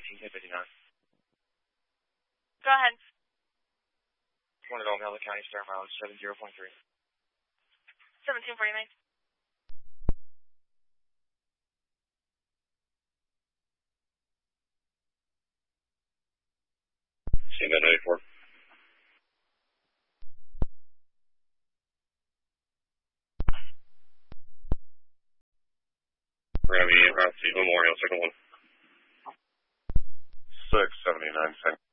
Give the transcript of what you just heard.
18-1059. Go ahead. Wanted on Miller County, Star mileage 70.3. 1749. Same 94. We're going to be around Memorial, second one. 679,